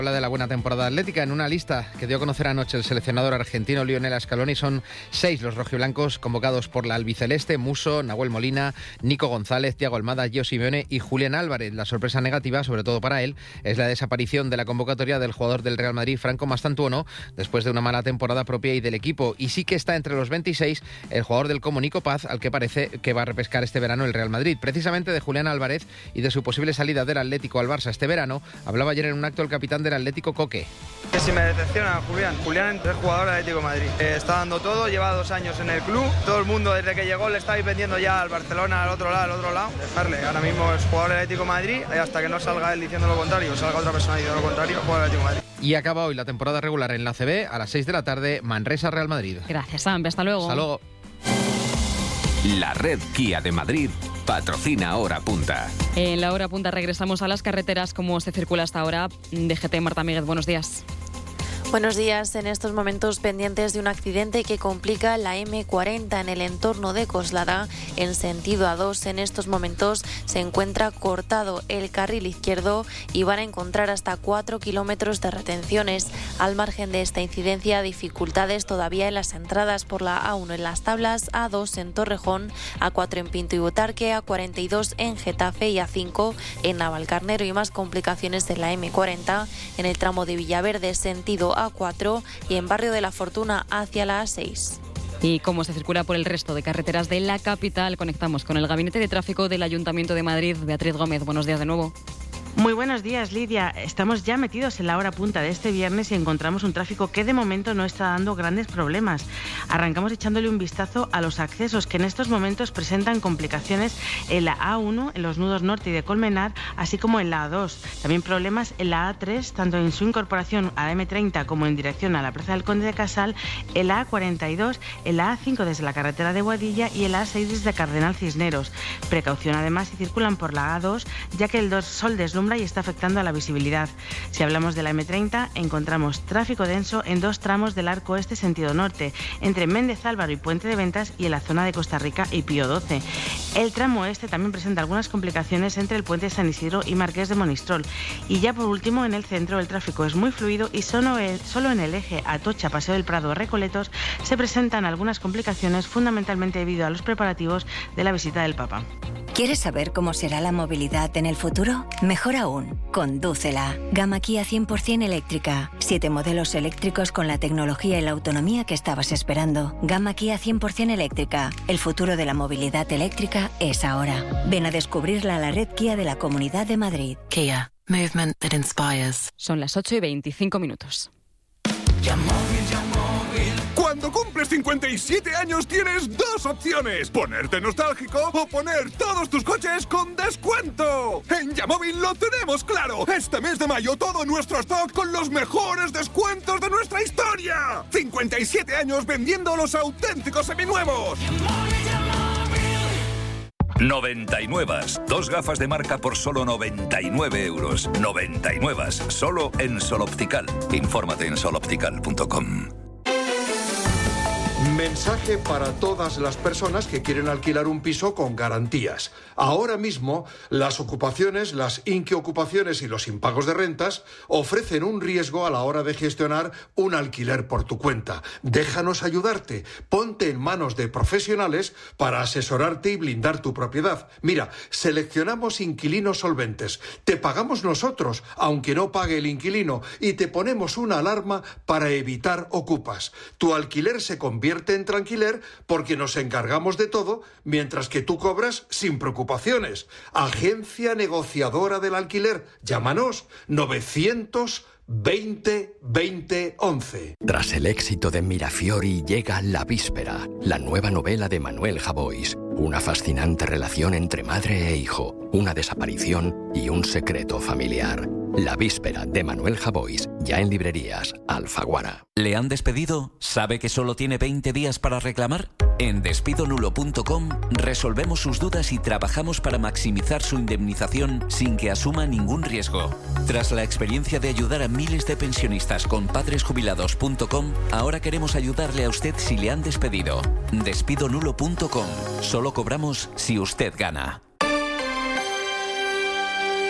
Habla de la buena temporada atlética. En una lista que dio a conocer anoche el seleccionador argentino Lionel Scaloni, son 6 los rojiblancos convocados por la albiceleste: Musso, Nahuel Molina, Nico González, Thiago Almada, Gio Simeone y Julián Álvarez. La sorpresa negativa, sobre todo para él, es la desaparición de la convocatoria del jugador del Real Madrid, Franco Mastantuono, después de una mala temporada propia y del equipo. Y sí que está entre los 26 el jugador del Como, Nico Paz, al que parece que va a repescar este verano el Real Madrid. Precisamente de Julián Álvarez y de su posible salida del Atlético al Barça este verano hablaba ayer en un acto el capitán del Atlético, Coque. Que si me decepciona Julián es jugador del Atlético de Madrid. Está dando todo, lleva 2 años en el club. Todo el mundo desde que llegó le está vendiendo ya al Barcelona, al otro lado. Dejarle, ahora mismo es jugador del Atlético de Madrid y hasta que no salga él diciendo lo contrario, o salga otra persona diciendo lo contrario, jugador del Atlético de Madrid. Y acaba hoy la temporada regular en la ACB a las 6 de la tarde, Manresa-Real Madrid. Gracias, Sam. Hasta luego. Hasta luego. La red Kia de Madrid patrocina Hora Punta. En la Hora Punta regresamos a las carreteras. ¿Cómo se circula hasta ahora? DGT, Marta Míguez, buenos días. Buenos días. En estos momentos pendientes de un accidente que complica la M40 en el entorno de Coslada en sentido A2. En estos momentos se encuentra cortado el carril izquierdo y van a encontrar hasta 4 kilómetros de retenciones. Al margen de esta incidencia, dificultades todavía en las entradas por la A1 en Las Tablas, A2 en Torrejón, A4 en Pinto y Butarque, A42 en Getafe y A5 en Navalcarnero, y más complicaciones en la M40 en el tramo de Villaverde sentido A4 y en Barrio de la Fortuna hacia la A6. ¿Y cómo se circula por el resto de carreteras de la capital? Conectamos con el Gabinete de Tráfico del Ayuntamiento de Madrid. Beatriz Gómez, buenos días de nuevo. Muy buenos días, Lidia. Estamos ya metidos en la hora punta de este viernes y encontramos un tráfico que de momento no está dando grandes problemas. Arrancamos echándole un vistazo a los accesos que en estos momentos presentan complicaciones en la A1, en los nudos norte y de Colmenar, así como en la A2. También problemas en la A3, tanto en su incorporación a la M30 como en dirección a la Plaza del Conde de Casal, en la A42, en la A5 desde la carretera de Boadilla y en la A6 desde Cardenal Cisneros. Precaución además si circulan por la A2, ya que el sol deslumbra y está afectando a la visibilidad. Si hablamos de la M30, encontramos tráfico denso en 2 tramos del arco este sentido norte, entre Méndez Álvaro y Puente de Ventas y en la zona de Costa Rica y Pío XII. El tramo este también presenta algunas complicaciones entre el Puente de San Isidro y Marqués de Monistrol. Y ya por último, en el centro el tráfico es muy fluido y solo en el eje Atocha, Paseo del Prado, Recoletos se presentan algunas complicaciones, fundamentalmente debido a los preparativos de la visita del Papa. ¿Quieres saber cómo será la movilidad en el futuro? Mejor aún, condúcela. Gama Kia 100% eléctrica. 7 modelos eléctricos con la tecnología y la autonomía que estabas esperando. Gama Kia 100% eléctrica. El futuro de la movilidad eléctrica es ahora. Ven a descubrirla a la red Kia de la Comunidad de Madrid. Kia. Movement that inspires. Son las 8:25. Cuando cumples 57 años tienes 2 opciones: ponerte nostálgico o poner todos tus coches con descuento. En Yamóvil lo tenemos claro. Este mes de mayo todo nuestro stock con los mejores descuentos de nuestra historia. 57 años vendiendo los auténticos seminuevos. 99. 2 gafas de marca por solo 99 euros. 99. Solo en Sol Optical. Infórmate en soloptical.com. Mensaje para todas las personas que quieren alquilar un piso con garantías. Ahora mismo, las ocupaciones, las inquiocupaciones y los impagos de rentas ofrecen un riesgo a la hora de gestionar un alquiler por tu cuenta. Déjanos ayudarte. Ponte en manos de profesionales para asesorarte y blindar tu propiedad. Mira, seleccionamos inquilinos solventes. Te pagamos nosotros, aunque no pague el inquilino, y te ponemos una alarma para evitar ocupas. Tu alquiler se convierte en tranquiler porque nos encargamos de todo mientras que tú cobras sin preocupaciones. Agencia negociadora del alquiler. Llámanos 920-2011. Tras el éxito de Mirafiori llega La Víspera, la nueva novela de Manuel Javois. Una fascinante relación entre madre e hijo, una desaparición y un secreto familiar. La Víspera de Manuel Javois, ya en librerías. Alfaguara. ¿Le han despedido? ¿Sabe que solo tiene 20 días para reclamar? En despidonulo.com resolvemos sus dudas y trabajamos para maximizar su indemnización sin que asuma ningún riesgo. Tras la experiencia de ayudar a miles de pensionistas con padresjubilados.com, ahora queremos ayudarle a usted si le han despedido. Despidonulo.com. Solo cobramos si usted gana.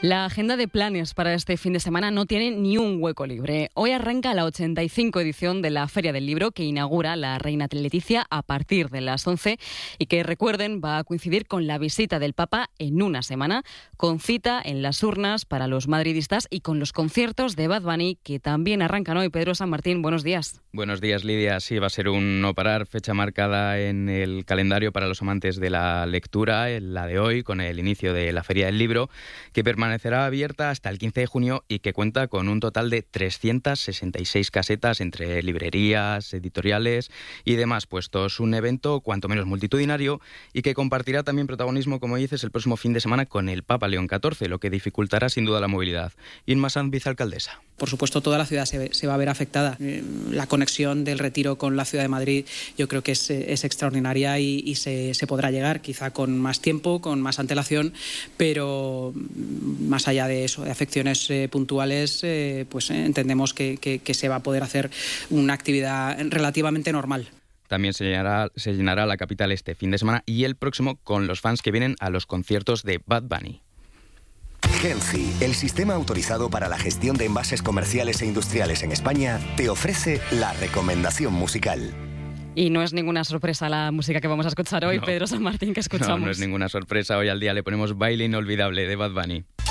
La agenda de planes para este fin de semana no tiene ni un hueco libre. Hoy arranca la 85 edición de la Feria del Libro, que inaugura la reina Leticia a partir de las 11 y que, recuerden, va a coincidir con la visita del Papa en una semana, con cita en las urnas para los madridistas y con los conciertos de Bad Bunny, que también arrancan hoy. Pedro San Martín, buenos días. Buenos días, Lidia. Sí, va a ser un no parar, fecha marcada en el calendario para los amantes de la lectura, la de hoy, con el inicio de la Feria del Libro, que permanecerá abierta hasta el 15 de junio y que cuenta con un total de 366 casetas entre librerías, editoriales y demás puestos. Un evento cuanto menos multitudinario y que compartirá también protagonismo, como dices, el próximo fin de semana con el Papa León XIV, lo que dificultará sin duda la movilidad. Inma Sanz, vicealcaldesa. Por supuesto, toda la ciudad se va a ver afectada. La conexión del Retiro con la ciudad de Madrid yo creo que es extraordinaria y se podrá llegar, quizá con más tiempo, con más antelación, pero más allá de eso, de afecciones puntuales, pues entendemos que se va a poder hacer una actividad relativamente normal. También se llenará la capital este fin de semana y el próximo con los fans que vienen a los conciertos de Bad Bunny. Genci, el sistema autorizado para la gestión de envases comerciales e industriales en España, te ofrece la recomendación musical. Y no es ninguna sorpresa la música que vamos a escuchar hoy, no. Pedro San Martín, que escuchamos. No es ninguna sorpresa. Hoy al día le ponemos Baile Inolvidable de Bad Bunny.